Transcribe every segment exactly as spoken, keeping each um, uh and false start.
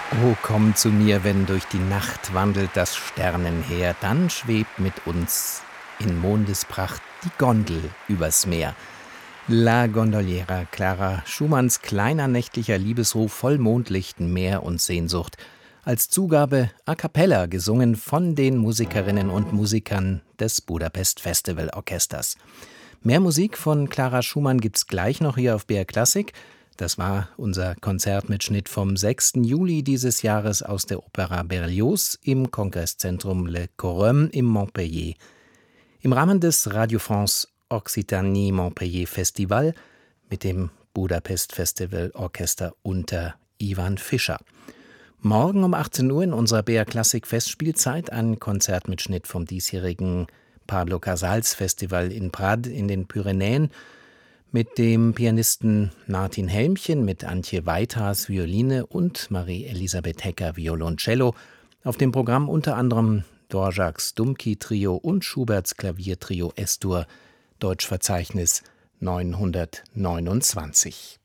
Oh, komm zu mir, wenn durch die Nacht wandelt das Sternenheer, dann schwebt mit uns in Mondespracht die Gondel übers Meer. La Gondoliera, Clara Schumanns kleiner nächtlicher Liebesruf voll Mondlicht, Meer und Sehnsucht. Als Zugabe a cappella gesungen von den Musikerinnen und Musikern des Budapest Festival Orchesters. Mehr Musik von Clara Schumann gibt's gleich noch hier auf B R Klassik. Das war unser Konzertmitschnitt vom sechsten Juli dieses Jahres aus der Opera Berlioz im Kongresszentrum Le Corum im Montpellier. Im Rahmen des Radio France Occitanie Montpellier Festival mit dem Budapest Festival Orchester unter Ivan Fischer. Morgen um achtzehn Uhr in unserer B R Klassik Festspielzeit ein Konzertmitschnitt vom diesjährigen Pablo Casals Festival in Prades in den Pyrenäen mit dem Pianisten Martin Helmchen, mit Antje Weithas Violine und Marie-Elisabeth Hecker Violoncello. Auf dem Programm unter anderem Dvořáks Dumki-Trio und Schuberts Klaviertrio S-Dur, Deutschverzeichnis neunhundertneunundzwanzig.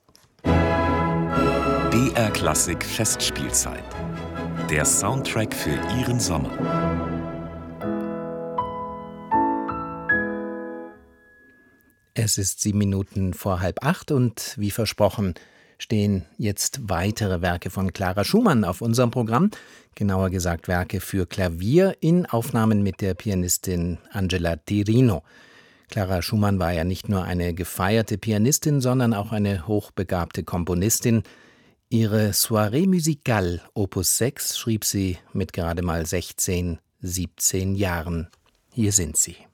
B R Klassik Festspielzeit. Der Soundtrack für Ihren Sommer. Es ist sieben Minuten vor halb acht und wie versprochen stehen jetzt weitere Werke von Clara Schumann auf unserem Programm. Genauer gesagt Werke für Klavier in Aufnahmen mit der Pianistin Angela Tirino. Clara Schumann war ja nicht nur eine gefeierte Pianistin, sondern auch eine hochbegabte Komponistin. Ihre Soirée musicale Opus sechs schrieb sie mit gerade mal sechzehn, siebzehn Jahren. Hier sind sie.